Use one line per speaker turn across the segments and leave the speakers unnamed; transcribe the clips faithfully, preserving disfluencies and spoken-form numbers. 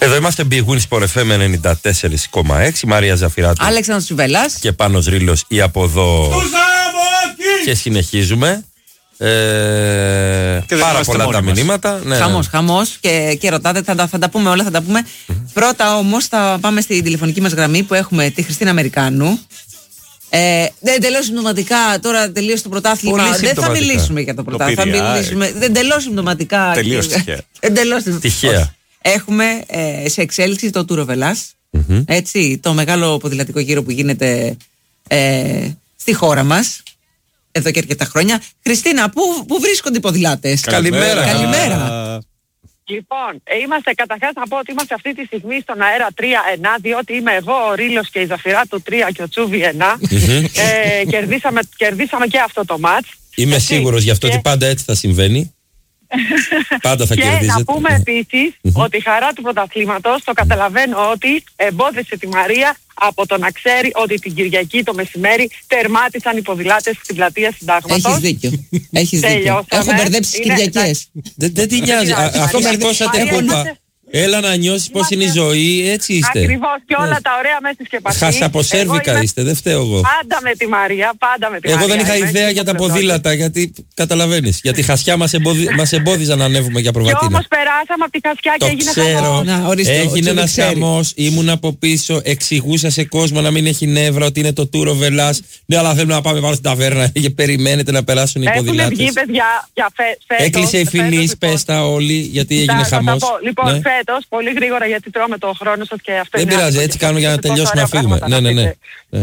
Εδώ είμαστε Big Win Sport εφ εμ ενενήντα τέσσερα κόμμα έξι. Μαρία Ζαφυράτου,
Αλέξανδρος Τσουβέλλας
και Πάνος Ρήλος ή από εδώ. Και συνεχίζουμε. Ε, και πάρα πολλά τα μηνύματα. Ναι,
χαμός,
ναι.
χαμός και, και ρωτάτε, θα τα, θα τα πούμε όλα, θα τα πούμε. Mm-hmm. Πρώτα όμως θα πάμε στην τηλεφωνική μας γραμμή που έχουμε τη Χριστίνα Αμερικάνου. Ε, δεν τελώς συμπτωματικά, τώρα τελείωσε το πρωτάθλημα. Δεν θα μιλήσουμε για το πρωτάθλημα. Θα μιλήσουμε. Δεν τελώς συμπτωματικά.
Τελείως τυχαία.
Τυχαία. Έχουμε ε, σε εξέλιξη το Tour of Hellas. Mm-hmm. Έτσι, το μεγάλο ποδηλατικό γύρο που γίνεται ε, στη χώρα μας εδώ και αρκετά χρόνια. Χριστίνα, πού, πού βρίσκονται οι ποδηλάτες?
Καλημέρα.
Καλημέρα.
Λοιπόν, είμαστε καταρχάς να πω ότι είμαστε αυτή τη στιγμή στον αέρα τρία εννιά, διότι είμαι εγώ, ο Ρήλος και η Ζαφυράτου τρία και ο Τσούβι εννιά. ε, κερδίσαμε, κερδίσαμε και αυτό το μάτς.
Είμαι
έτσι,
σίγουρος γι' αυτό
και...
ότι πάντα έτσι θα συμβαίνει. Πάντα θα
και
κερδίζετε.
να πούμε επίσης ότι η χαρά του πρωταθλήματος, το καταλαβαίνω ότι εμπόδισε τη Μαρία από το να ξέρει ότι την Κυριακή το μεσημέρι τερμάτισαν οι ποδηλάτες στην πλατεία Συντάγματος.
Έχεις δίκιο. Έχεις δίκιο. Έχω μπερδέψει τις Κυριακές.
Δεν τι νοιάζει. Αφού σηκώσατε κούπα, έλα να νιώσεις πώς είναι η ζωή, έτσι είστε.
Ακριβώς, και όλα τα ωραία μέσα στη σκεπαστή.
Χασαποσέρβικα είστε, δεν φταίω εγώ.
Πάντα με τη Μαρία, πάντα με τη
εγώ
Μαρία.
Εγώ δεν είχα ιδέα για τα ποδήλατα, γιατί καταλαβαίνεις. Γιατί χασιά μας, εμποδι... μας εμπόδιζαν να ανέβουμε για προβατίνα.
Και όμως περάσαμε από τη χασιά και έγινε
χαμός.
Να, ορίστε,
έγινε ένας χαμός, ήμουν από πίσω, εξηγούσα σε κόσμο να μην έχει νεύρα ότι είναι το Tour of Hellas. Ναι, αλλά θέλουμε να πάμε πάνω στην ταβέρνα και περιμένετε να περάσουν οι ποδηλάτες.
Έχουν βγει παιδιά για φέτος.
Έκλεισε η Φινής, πες τα όλοι, γιατί έγινε χαμός.
Λοιπόν, φέτος, πολύ γρήγορα, γιατί τρώμε το χρόνο σας και αυτό.
Δεν πειράζει, έτσι κάνουμε για να τελειώσουμε να φύγουμε. Ναι, ναι, ναι.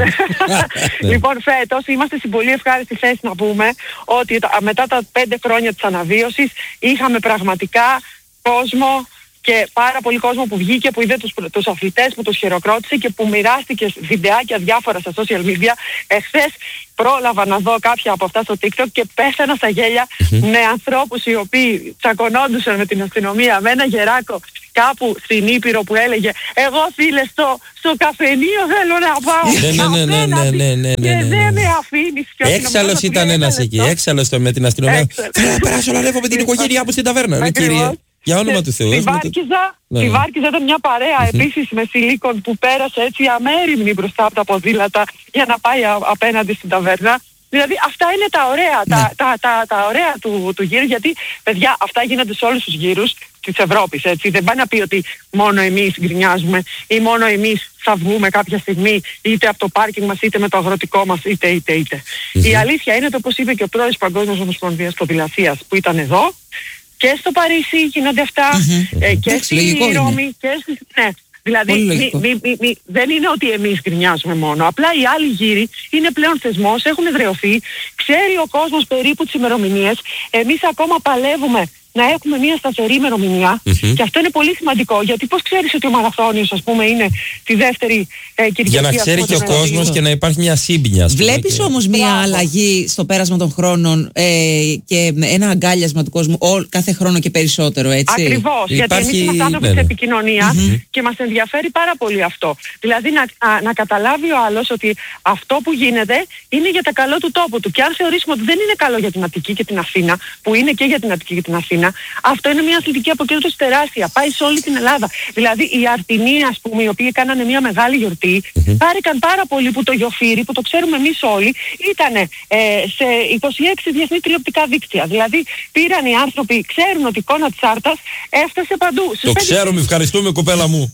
Λοιπόν, φέτος είμαστε στην πολύ ευχάριστη θέση να πούμε ότι μετά τα πέντε χρόνια της αναβίωσης είχαμε πραγματικά κόσμο και πάρα πολύ κόσμο που βγήκε, που είδε τους, τους αθλητές, που τους χειροκρότησε και που μοιράστηκε βιντεάκια διάφορα στα social media. Εχθές πρόλαβα να δω κάποια από αυτά στο TikTok και πέθανα στα γέλια mm-hmm. με ανθρώπους οι οποίοι τσακωνόντουσαν με την αστυνομία, με ένα γεράκο κάπου στην Ήπειρο που έλεγε «Εγώ φίλε στο, στο καφενείο θέλω να πάω
ναι, ναι, ναι, ναι, ναι,
και δεν με αφήνεις».
Έξαλλος ήταν ένας εκεί, έξαλλος με την αστυνομία. Θέλω να περάσω να ανέβω με την οικογένειά μου στην ταβέρνα. Κύριε, για όνομα του Θεού.
Η Βάρκιζα, ναι. η Βάρκιζα ήταν μια παρέα mm-hmm. επίσης με σιλίκον που πέρασε έτσι αμέριμνη μπροστά από τα ποδήλατα για να πάει α, απέναντι στην ταβέρνα. Δηλαδή αυτά είναι τα ωραία, ναι. τα, τα, τα, τα ωραία του, του γύρου, γιατί παιδιά αυτά γίνονται σε όλους τους γύρους της Ευρώπης, έτσι. Δεν πάει να πει ότι μόνο εμείς γκρινιάζουμε ή μόνο εμείς θα βγούμε κάποια στιγμή είτε από το πάρκινγκ μας είτε με το αγροτικό μας είτε είτε είτε. Mm-hmm. Η αλήθεια είναι το όπως είπε και ο πρόεδρος Παγκόσμιας Ομοσπονδίας Ποδηλασίας που ήταν εδώ, και στο Παρίσι γίνονται αυτά mm-hmm. ε, και mm-hmm. στη Ρώμη και στη... Ναι. Δηλαδή μη, μη, μη, μη, δεν είναι ότι εμείς γκρινιάζουμε μόνο, απλά οι άλλοι γύροι είναι πλέον θεσμός, έχουν εδραιωθεί, ξέρει ο κόσμος περίπου τις ημερομηνίες, εμείς ακόμα παλεύουμε να έχουμε μια σταθερή ημερομηνία mm-hmm. και αυτό είναι πολύ σημαντικό, γιατί πώς ξέρεις ότι ο μαραθώνιος ας πούμε είναι τη δεύτερη ε, Κυριακή?
Για να ξέρει και ο κόσμος και να υπάρχει μια σύμπνοια.
Βλέπεις και... όμως μια Μπράβο. αλλαγή στο πέρασμα των χρόνων ε, και ένα αγκάλιασμα του κόσμου ό, κάθε χρόνο και περισσότερο, έτσι?
Ακριβώς, υπάρχει... γιατί εμείς είμαστε άνθρωποι ναι, ναι. της επικοινωνίας mm-hmm. και μας ενδιαφέρει πάρα πολύ αυτό. Δηλαδή να, α, να καταλάβει ο άλλος ότι αυτό που γίνεται είναι για τα καλό του τόπου του, και αν θεωρήσουμε ότι δεν είναι καλό για την Αττική και την Αθήνα, που είναι και για την Αττική και την Αθήνα, αυτό είναι μια αθλητική αποκέντρωση τεράστια. Πάει σε όλη την Ελλάδα. Δηλαδή οι Αρτινοί, ας πούμε, οι οποίοι κάνανε μια μεγάλη γιορτή, mm-hmm. χάρηκαν πάρα πολύ που το Γιοφύρι, που το ξέρουμε εμείς όλοι, ήταν ε, σε είκοσι έξι διεθνή τηλεοπτικά δίκτυα. Δηλαδή πήραν οι άνθρωποι, ξέρουν ότι η εικόνα της Άρτας έφτασε παντού.
Το ξέρουμε, ευχαριστούμε κοπέλα μου.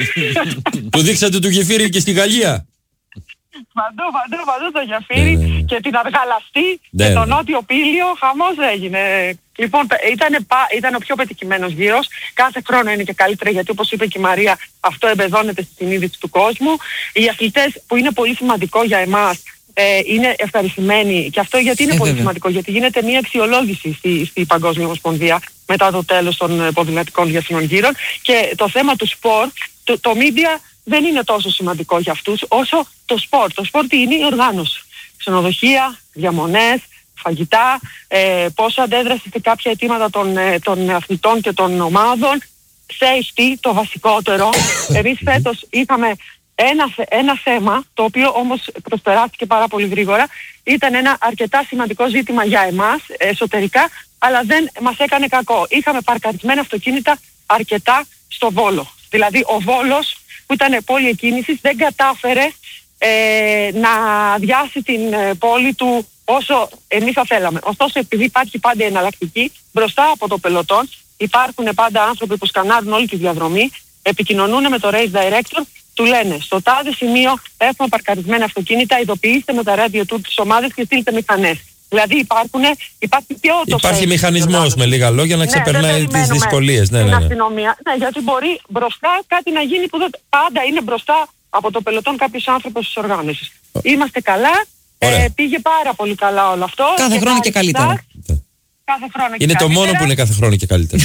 Το δείξατε το Γεφύρι και στη Γαλλία.
Παντού, παντού, παντού το Γεφύρι ναι, ναι. και την Αργαλαστή ναι, και τον ναι. Νότιο Πήλιο, χαμός έγινε. Λοιπόν, ήταν, ήταν ο πιο πετυχημένος γύρος. Κάθε χρόνο είναι και καλύτερα, γιατί όπως είπε και η Μαρία, αυτό εμπεδώνεται στη συνείδηση του κόσμου. Οι αθλητές, που είναι πολύ σημαντικό για εμάς, ε, είναι ευχαριστημένοι. Και αυτό γιατί είναι ε, πολύ βέβαια. σημαντικό, γιατί γίνεται μια αξιολόγηση στη, στη Παγκόσμια Ομοσπονδία μετά το τέλος των ποδηλατικών διεθνών γύρων. Και το θέμα του σπορ, το, το media δεν είναι τόσο σημαντικό για αυτούς όσο το σπορ. Το σπορ είναι η οργάνωση. Ξενοδοχεία, διαμονές, φαγητά, ε, πόσο αντέδρασε σε κάποια αιτήματα των, ε, των αθλητών και των ομάδων, safety, το βασικότερο. Εμείς φέτος είχαμε ένα, ένα θέμα, το οποίο όμως προσπεράστηκε πάρα πολύ γρήγορα. Ήταν ένα αρκετά σημαντικό ζήτημα για εμάς εσωτερικά, αλλά δεν μας έκανε κακό. Είχαμε παρκαρισμένα αυτοκίνητα αρκετά στο Βόλο. Δηλαδή ο Βόλος, που ήταν πόλη εκκίνησης, δεν κατάφερε ε, να αδειάσει την ε, πόλη του όσο εμείς θα θέλαμε. Ωστόσο, επειδή υπάρχει πάντα εναλλακτική, μπροστά από το πελωτόν υπάρχουν πάντα άνθρωποι που σκανάρουν όλη τη διαδρομή, επικοινωνούν με το race director, του λένε στο τάδε σημείο έχουμε παρκαρισμένα αυτοκίνητα, ειδοποιήστε με τα ράδιο του τις ομάδες και στείλτε μηχανές. Δηλαδή υπάρχουν, υπάρχει πιο το
Υπάρχει μηχανισμός με λίγα λόγια να ξεπερνάει ναι, τις δυσκολίες. Ναι, ναι, ναι.
Αστυνομία. Ναι, γιατί μπορεί μπροστά κάτι να γίνει που δεν, πάντα είναι μπροστά από το πελωτόν κάποιος άνθρωπος της οργάνωσης. Είμαστε καλά, ε, πήγε πάρα πολύ καλά όλο αυτό.
Κάθε
και
χρόνο και καλύτερα.
Κάθε χρόνο και
είναι
καλύτερα.
το μόνο που είναι κάθε χρόνο και καλύτερα.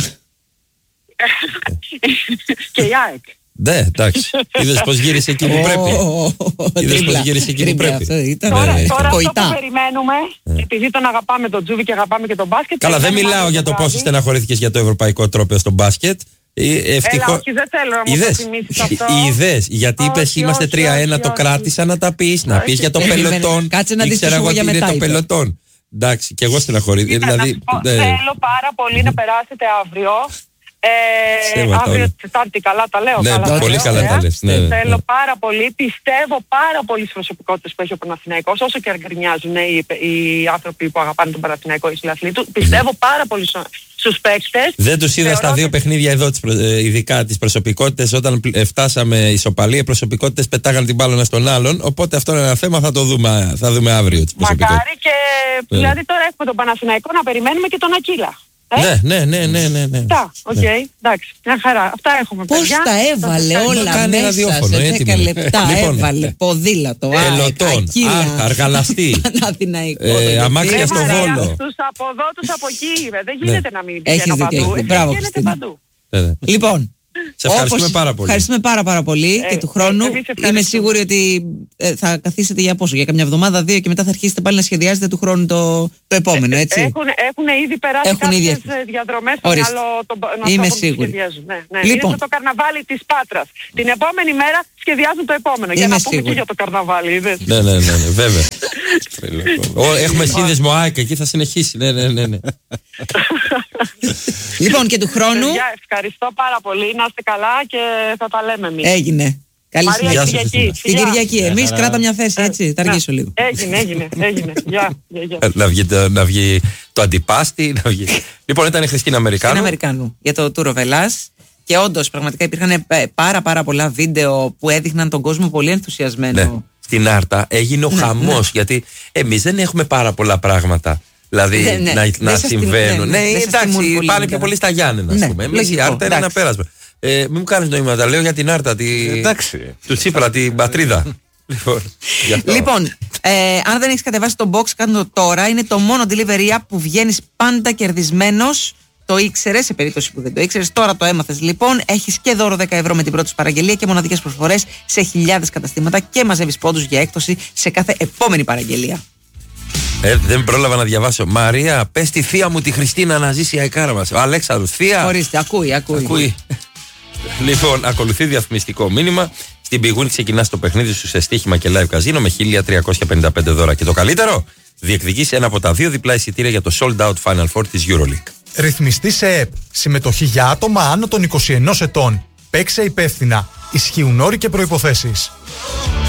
Και η ΑΕΚ.
Ναι, εντάξει. Είδες πως γύρισε εκεί που πρέπει. Είδες πως γύρισε εκεί που πρέπει.
Τώρα αυτό που περιμένουμε, επειδή τον αγαπάμε τον Τζούβι και αγαπάμε και τον μπάσκετ.
Καλά, δεν μιλάω για το πόσο στεναχωρήθηκες για το ευρωπαϊκό τρόπαιο στο μπάσκετ.
Ευτυχώ... Έλα, όχι, δεν θέλω να μου το θυμίσεις αυτό.
Είδες, γιατί είπες είμαστε τρία ένα, το κράτησα να τα πεις, να πεις για το πελωτόν.
Κάτσε να δεις
εγώ
για
τι
μετά.
Είναι το πελωτόν. Εντάξει, και εγώ στεναχωρήθηκα. Δηλαδή,
θέλω πάρα πολύ να περάσετε αύριο. Ε, αύριο Τετάρτη, καλά τα λέω.
Ναι, καλά, πολύ καλά τα λες. Ναι, ναι,
θέλω
ναι.
πάρα πολύ, πιστεύω πάρα πολύ στις προσωπικότητες που έχει ο Παναθηναϊκός, όσο και γκρινιάζουν οι, οι άνθρωποι που αγαπάνε τον Παναθηναϊκό, οι φιλαθλοί του. Πιστεύω mm. πάρα πολύ στους παίκτες.
Δεν τους είδα στα δύο παιχνίδια εδώ, ειδικά τις προσωπικότητες. Όταν φτάσαμε ισοπαλία, οι προσωπικότητες πετάγαν την μπάλα ένα στον άλλον. Οπότε αυτό είναι ένα θέμα, θα το δούμε, θα δούμε αύριο.
Μακάρι και δηλαδή τώρα έχουμε τον Παναθηναϊκό να περιμένουμε και τον Ακύλα.
Ε? Ναι, ναι, ναι, ναι, ναι.
Αυτά, οκ, okay, εντάξει, μια χαρά. Αυτά έχουμε.
Πώς τα έβαλε όλα μέσα σε δέκα λεπτά, λοιπόν, έβαλε ποδήλατο,
πελωτόν, αργαλαστή, αμάξια στο Βόλο.
Τους από εδώ, τους από εκεί, δεν γίνεται να μην πηγαίνω παντού.
Μπράβο,
γίνεται παντού.
Λοιπόν,
σε ευχαριστούμε πάρα πολύ.
Ευχαριστούμε πάρα πάρα πολύ ε, και του χρόνου. Ε, Είμαι σίγουρη ότι ε, θα καθίσετε για πόσο, για καμιά εβδομάδα, δύο και μετά θα αρχίσετε πάλι να σχεδιάζετε του χρόνου το, το επόμενο, έτσι.
Έχουν, έχουν ήδη περάσει έχουν κάποιες ήδη... διαδρομές στο μυαλό των
Είμαι σίγουρη.
Ναι, ναι. Λοιπόν. Είναι το καρναβάλι της Πάτρας. Την επόμενη μέρα σχεδιάζουν το επόμενο. Είμαι για να σίγουρη. Πούμε και για το καρναβάλι, είδες.
Ναι, ναι, ναι, ναι, βέβαια. Έχουμε σύνδεσμο ΑΕΚ, εκεί θα συνεχίσει. Ναι, ναι, ναι, ναι.
Λοιπόν, και του χρόνου.
Ευχαριστώ πάρα πολύ. Να είστε καλά και θα τα λέμε εμείς.
Έγινε. Καλή συνέχεια.
Κυριακή.
Την Κυριακή. Εμείς κράτα μια θέση, έτσι. Θα αργήσω λίγο.
Έγινε, έγινε. έγινε. Γεια.
Να βγει, να βγει το αντιπάστη. Να βγει. Λοιπόν, ήταν η Χριστίνα Αμερικάνου.
Χριστίνα Αμερικάνου για το Tour of Hellas. Και όντως, πραγματικά υπήρχαν πάρα πάρα πολλά βίντεο που έδειχναν τον κόσμο πολύ ενθουσιασμένο.
Ναι. Στην Άρτα έγινε ο ναι, χαμός, ναι. Γιατί εμείς δεν έχουμε πάρα πολλά πράγματα. Δηλαδή ναι, ναι. να, να συμβαίνουν. Ναι, ναι, ναι εντάξει, πάλι πιο πολύ στα Γιάννενα. Ναι, πούμε. Εμείς η Άρτα είναι ένα πέρασμα. Ε, μην μου κάνεις νοήματα, λέω για την Άρτα, τη... του Τσίπρα, την πατρίδα. Λοιπόν,
λοιπόν ε, αν δεν έχεις κατεβάσει το box, κάνε το τώρα. Είναι το μόνο delivery app που βγαίνεις πάντα κερδισμένος. Το ήξερες, σε περίπτωση που δεν το ήξερες, τώρα το έμαθες λοιπόν. Έχεις και δώρο δέκα ευρώ με την πρώτη σου παραγγελία και μοναδικές προσφορές σε χιλιάδες καταστήματα και μαζεύεις πόντους για έκπτωση σε κάθε επόμενη παραγγελία.
Ε, δεν πρόλαβα να διαβάσω. Μαρία, πες τη θεία μου τη Χριστίνα να ζήσει η αεκάρα μας. Ο Αλέξανδρος, θεία.
Ορίστε, ακούει, ακούει.
ακούει. Λοιπόν, ακολουθεί διαφημιστικό μήνυμα. Στην Πηγούνη ξεκινάς το παιχνίδι σου σε στοίχημα και live καζίνο με χίλια τριακόσια πενήντα πέντε δώρα. Και το καλύτερο, διεκδικείς ένα από τα δύο διπλά εισιτήρια για το sold out Final Four της EuroLeague.
Ρυθμιστή σε ΕΠ. Συμμετοχή για άτομα άνω των είκοσι ενός ετών. Παίξε υπεύθυνα. Ισχύουν όροι και προϋποθέσεις.